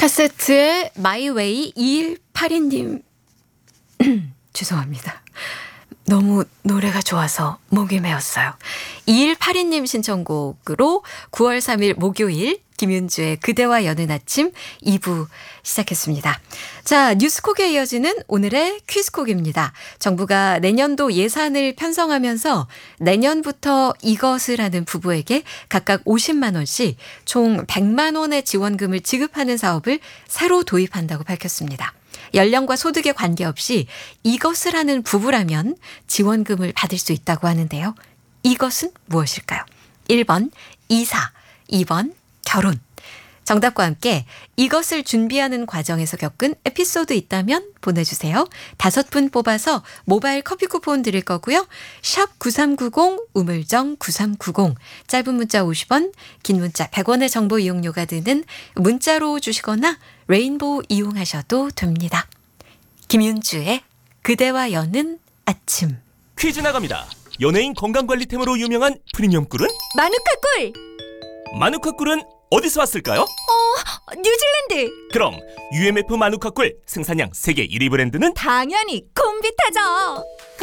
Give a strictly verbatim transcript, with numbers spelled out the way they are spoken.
카세트의 마이웨이 이일팔이 님 죄송합니다. 너무 노래가 좋아서 목이 메었어요. 이일팔이 님 신청곡으로 구월 삼일 목요일 김윤주의 그대와 여는 아침 이 부 시작했습니다. 자, 뉴스콕에 이어지는 오늘의 퀴즈콕입니다. 정부가 내년도 예산을 편성하면서 내년부터 이것을 하는 부부에게 각각 오십만 원씩 총 백만 원의 지원금을 지급하는 사업을 새로 도입한다고 밝혔습니다. 연령과 소득에 관계없이 이것을 하는 부부라면 지원금을 받을 수 있다고 하는데요. 이것은 무엇일까요? 일 번 이사, 이 번 결혼. 정답과 함께 이것을 준비하는 과정에서 겪은 에피소드 있다면 보내주세요. 다섯 분 뽑아서 모바일 커피 쿠폰 드릴 거고요. 샵 구삼구공 우물정 구삼구공 짧은 문자 오십 원 긴 문자 백 원의 정보 이용료가 드는 문자로 주시거나 레인보우 이용하셔도 됩니다. 김윤주의 그대와 여는 아침. 퀴즈 나갑니다. 연예인 건강관리템으로 유명한 프리미엄 꿀은? 마누카 꿀! 마누카 꿀은 어디서 왔을까요? 어, 뉴질랜드! 그럼 유엠에프 마누카 꿀 생산량 세계 일 위 브랜드는? 당연히 콤비타죠!